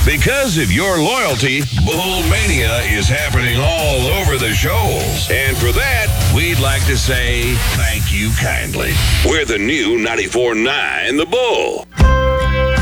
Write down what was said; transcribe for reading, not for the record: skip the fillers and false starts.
Because of your loyalty, Bull Mania is happening all over the show. And for that, we'd like to say thank you kindly. We're the new 94.9 The Bull.